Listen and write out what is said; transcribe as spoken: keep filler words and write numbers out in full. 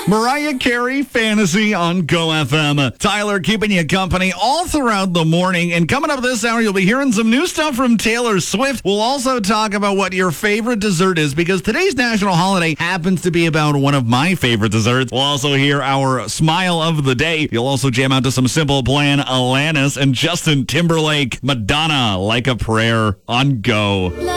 Mariah Carey, Fantasy on Go F M. Tyler keeping you company all throughout the morning. And coming up this hour, you'll be hearing some new stuff from Taylor Swift. We'll also talk about what your favorite dessert is, because today's national holiday happens to be about one of my favorite desserts. We'll also hear our smile of the day. You'll also jam out to some Simple Plan, Alanis, and Justin Timberlake, Madonna, Like a Prayer on Go.